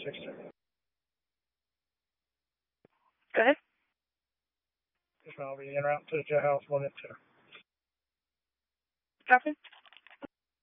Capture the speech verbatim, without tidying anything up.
six two. Go ahead. Yes, ma'am. I'll be en route to jailhouse one and two. Copy.